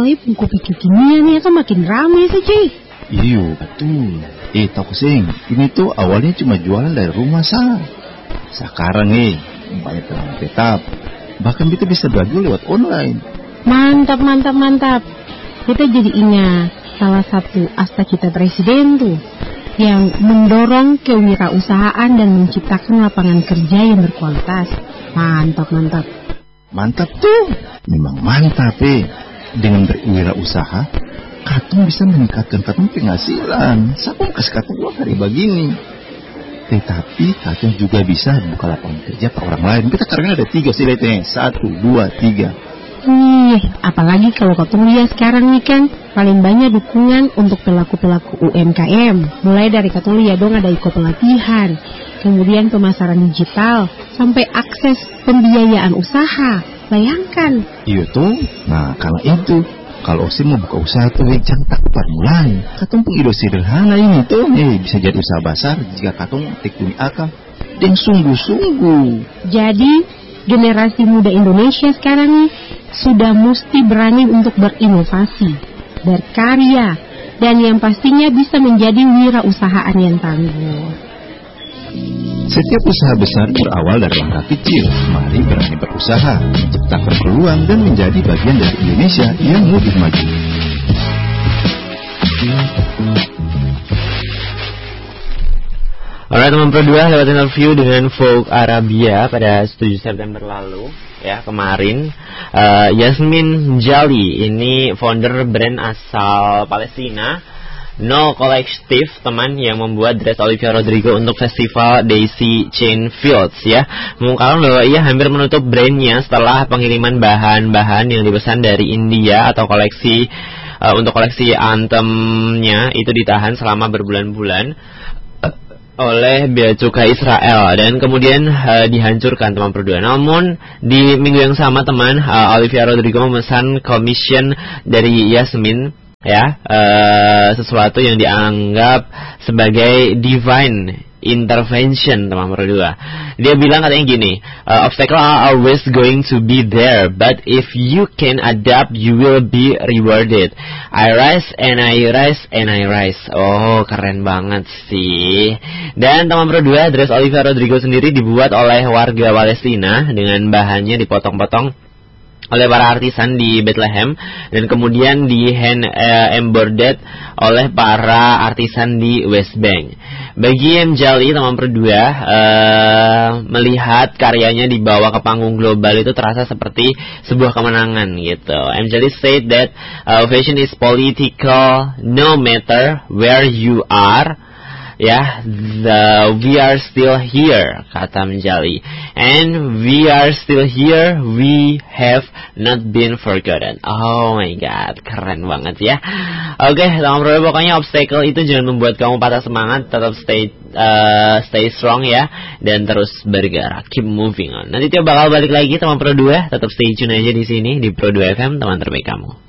apalagi kopi kekinian nih kan makin ramai sih, Ci. Iya, betul. Tahu Sing, ini tuh awalnya cuma jualan dari rumah sah. Sekarang banyak pelanggan tetap. Bahkan kita bisa jual lewat online. Mantap. Kita jadi ingat salah satu asta kita presiden tuh yang mendorong kewirausahaan dan menciptakan lapangan kerja yang berkualitas. Mantap. Mantap tuh. Memang mantap Dengan berwirausaha, Katong bisa meningkatkan Katong penghasilan. Siapa kasih Katong uang hari begini? Tetapi Katong juga bisa buka lapangan kerja ke orang lain. Kita karena ada 3 sih, 1, 2, 3. Apalagi kalau Katong lihat sekarang nih kan paling banyak dukungan untuk pelaku-pelaku UMKM. Mulai dari Katong lihat dong ada ikut pelatihan, kemudian pemasaran digital, sampai akses pembiayaan usaha. Bayangkan. Iya tuh. Nah karena itu, kalau Osim mau buka usaha tuh jangan takut mulai. Katong pun ide sederhana ini tuh. Bisa jadi usaha besar jika Katong tekuni akal dan sungguh-sungguh. Jadi generasi muda Indonesia sekarang nih sudah mesti berani untuk berinovasi, berkarya, dan yang pastinya bisa menjadi wirausahaan yang tangguh. Setiap usaha besar berawal dari langkah kecil. Mari berani berusaha, menciptakan peluang dan menjadi bagian dari Indonesia yang lebih maju. Alright teman Pro 2, lewat interview dengan Vogue Arabia pada 7 September lalu kemarin, Yasmin Jali ini founder brand asal Palestina No Collective, teman, yang membuat dress Olivia Rodrigo untuk festival Daisy Chain Fields mengungkapkan bahwa ia hampir menutup brandnya setelah pengiriman bahan-bahan yang dipesan dari India atau koleksi untuk koleksi anthemnya itu ditahan selama berbulan-bulan oleh bea cukai Israel dan kemudian dihancurkan teman Pro 2. Namun di minggu yang sama teman, Olivia Rodrigo memesan commission dari Yasmin sesuatu yang dianggap sebagai divine intervention teman Pro 2. Dia bilang katanya gini, obstacles are always going to be there, but if you can adapt, you will be rewarded. I rise and I rise and I rise. Oh, keren banget sih. Dan teman Pro 2, dress Olivia Rodrigo sendiri dibuat oleh warga Palestina dengan bahannya dipotong-potong oleh para artisan di Bethlehem dan kemudian di hand embroidered oleh para artisan di West Bank. Bagi Jali teman Pro 2, melihat karyanya dibawa ke panggung global itu terasa seperti sebuah kemenangan gitu. Jali said that fashion is political no matter where you are. We are still here, kata Jali. And we are still here, we have not been forgotten. Oh my god, keren banget ya. Oke, teman Pro, pokoknya obstacle itu jangan membuat kamu patah semangat, tetap stay strong dan terus bergerak, keep moving on. Nanti Tio bakal balik lagi teman Pro 2, tetap stay tune aja di sini di Pro 2 FM, teman terbaik kamu.